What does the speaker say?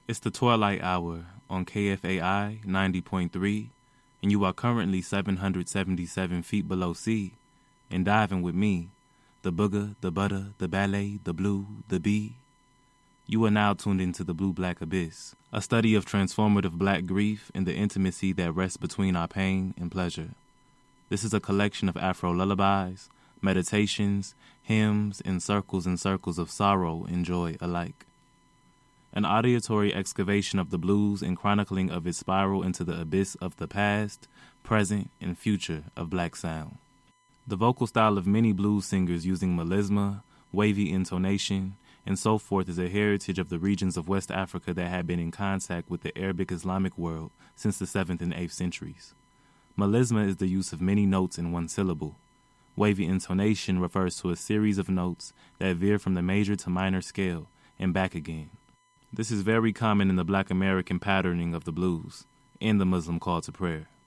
It's the twilight hour on KFAI 90.3, and you are currently 777 feet below sea and diving with me, the booger, the butter, the ballet, the blue, the bee. You are now tuned into the Blue-Black Abyss, a study of transformative black grief and the intimacy that rests between our pain and pleasure. This is a collection of Afro lullabies, meditations, hymns, and circles of sorrow and joy alike. An auditory excavation of the blues and chronicling of its spiral into the abyss of the past, present, and future of black sound. The vocal style of many blues singers using melisma, wavy intonation, and so forth is a heritage of the regions of West Africa that had been in contact with the Arabic Islamic world since the 7th and 8th centuries. Melisma is the use of many notes in one syllable. Wavy intonation refers to a series of notes that veer from the major to minor scale and back again. This is very common in the Black American patterning of the blues and the Muslim call to prayer.